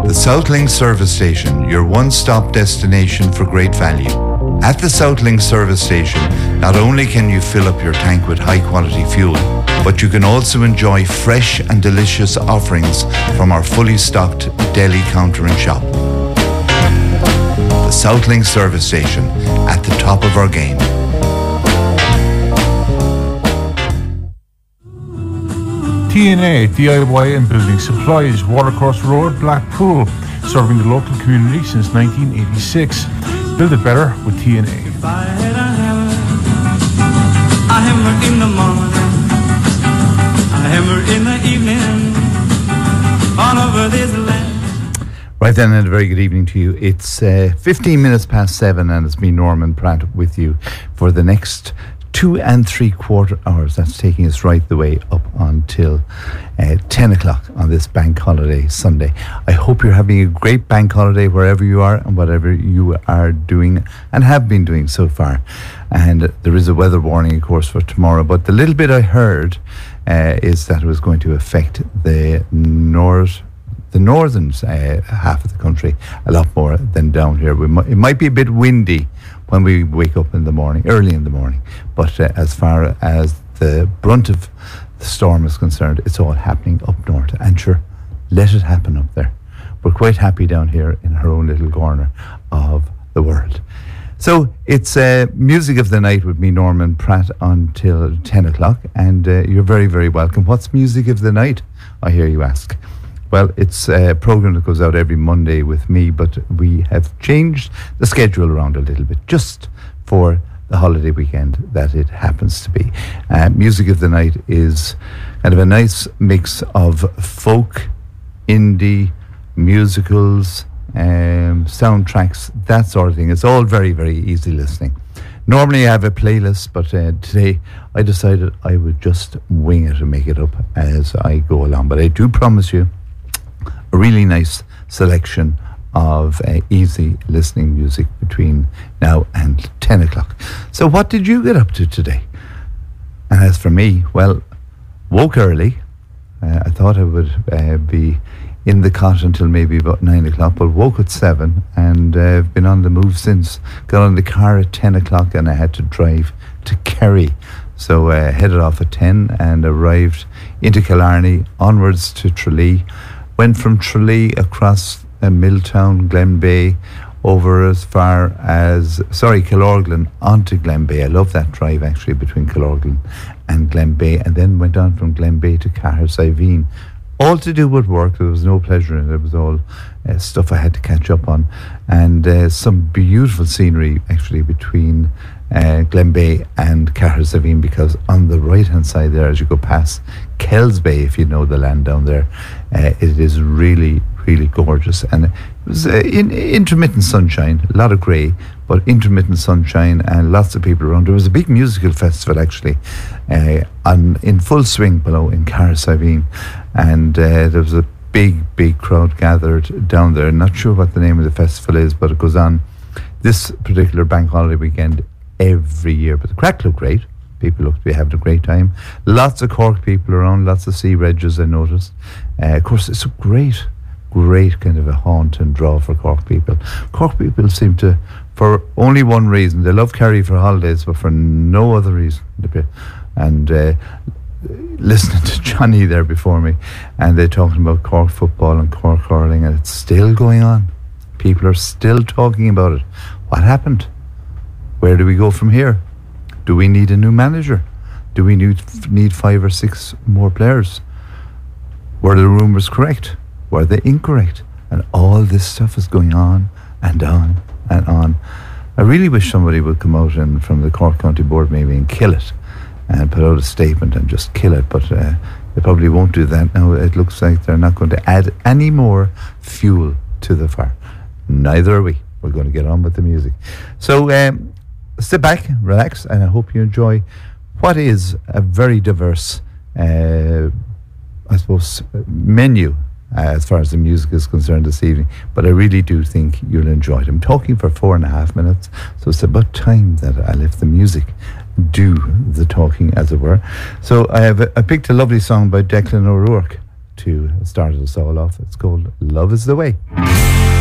The Southlink Service Station, your one-stop destination for great value. At the Southlink Service Station, not only can you fill up your tank with high-quality fuel, but you can also enjoy fresh and delicious offerings from our fully stocked deli counter and shop. The Southlink Service Station, at the top of our game. TNA, DIY and Building Supplies, Watercourse Road, Blackpool, serving the local community since 1986. Build it better with TNA. If I had a hammer in the morning, a hammer in the evening, all over this land. Right then, and a very good evening to you. It's 15 minutes past 7, and it's me, Norman Pratt, with you for the next 2 3/4 hours. That's taking us right the way up until 10 o'clock on this bank holiday Sunday. I hope you're having a great bank holiday wherever you are and whatever you are doing and have been doing so far. And there is a weather warning, of course, for tomorrow. But the little bit I heard is that it was going to affect the northern half of the country a lot more than down here. It might be a bit windy when we wake up in the morning, early in the morning. But as far as the brunt of the storm is concerned, it's all happening up north. And sure, let it happen up there. We're quite happy down here in our own little corner of the world. So it's Music of the Night with me, Norman Pratt, until 10 o'clock. And you're very, very welcome. What's Music of the Night, I hear you ask? Well, it's a program that goes out every Monday with me, but we have changed the schedule around a little bit just for the holiday weekend that it happens to be. Music of the Night is kind of a nice mix of folk, indie, musicals, soundtracks, that sort of thing. It's all very, very easy listening. Normally I have a playlist, but today I decided I would just wing it and make it up as I go along. But I do promise you a really nice selection of easy listening music between now and 10 o'clock. So what did you get up to today? And as for me, well, woke early. I thought I would be in the cot until maybe about 9 o'clock, but woke at 7 and I've been on the move since. Got on the car at 10 o'clock and I had to drive to Kerry. So headed off at 10 and arrived into Killarney, onwards to Tralee. Went from Tralee across Milltown, Glenbeigh, over as far as, Killorglin, onto Glenbeigh. I love that drive actually between Killorglin and Glenbeigh, and then went on from Glenbeigh to Cahersiveen. All to do with work. There was no pleasure in it. It was all stuff I had to catch up on. And some beautiful scenery actually between Glenbeigh and Cahersiveen, because on the right hand side there, as you go past Kells Bay, if you know the land down there, it is really, really gorgeous. And it was intermittent sunshine, a lot of grey, but intermittent sunshine and lots of people around. There was a big musical festival actually in full swing below in Cahersiveen, and there was a big crowd gathered down there. Not sure what the name of the festival is, but it goes on this particular bank holiday weekend every year. But the crack looked great. People look to be having a great time. Lots of Cork people around, lots of sea regs I noticed. Of course, it's a great kind of a haunt and draw for Cork people. Cork people seem to, for only one reason, they love Kerry for holidays, but for no other reason. And listening to Johnny there before me, and they're talking about Cork football and Cork hurling, and it's still going on. People are still talking about it. What happened? Where do we go from here? Do we need a new manager? Do we need 5 or 6 more players? Were the rumours correct? Were they incorrect? And all this stuff is going on and on and on. I really wish somebody would come out and from the Cork County Board maybe and kill it and put out a statement and just kill it, but they probably won't do that now. It looks like they're not going to add any more fuel to the fire. Neither are we. We're going to get on with the music. So sit back, relax, and I hope you enjoy what is a very diverse, I suppose, menu as far as the music is concerned this evening. But I really do think you'll enjoy it. I'm talking for 4.5 minutes, so it's about time that I let the music do the talking, as it were. So I picked a lovely song by Declan O'Rourke, to start us all off. It's called Love Is The Way.